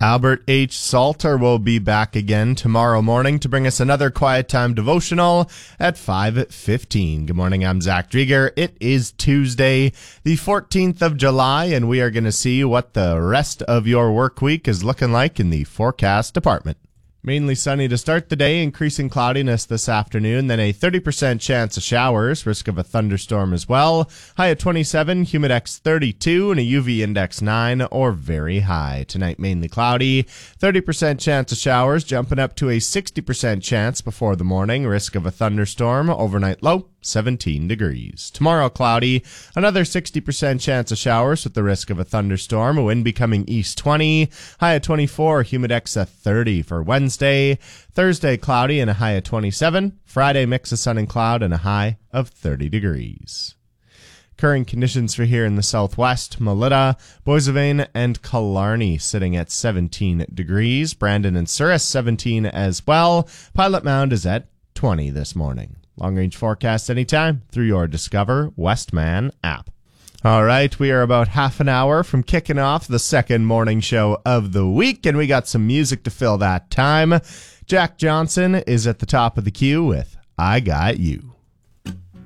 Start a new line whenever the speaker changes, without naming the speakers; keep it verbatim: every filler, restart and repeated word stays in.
Albert H. Salter will be back again tomorrow morning to bring us another Quiet Time devotional at five fifteen. Good morning, I'm Zach Drieger. It is Tuesday, the fourteenth of July, and we are going to see what the rest of your work week is looking like in the forecast department. Mainly sunny to start the day, increasing cloudiness this afternoon, then a thirty percent chance of showers, risk of a thunderstorm as well. High at twenty-seven, humidex thirty-two, and a U V index nine or very high. Tonight mainly cloudy, thirty percent chance of showers, jumping up to a sixty percent chance before the morning, risk of a thunderstorm. Overnight low seventeen degrees. Tomorrow cloudy, another sixty percent chance of showers with the risk of a thunderstorm, a wind becoming east twenty, high at twenty-four, humidex at thirty for Wednesday. Thursday cloudy and a high of twenty-seven. Friday mix of sun and cloud and a high of thirty degrees. Current conditions for here in the southwest: Melita, Boissevain, and Killarney sitting at seventeen degrees. Brandon and Souris seventeen as well. Pilot Mound is at twenty this morning. Long range forecast anytime through your Discover Westman app. All right, we are about half an hour from kicking off the second morning show of the week, and we got some music to fill that time. Jack Johnson is at the top of the queue with I Got You.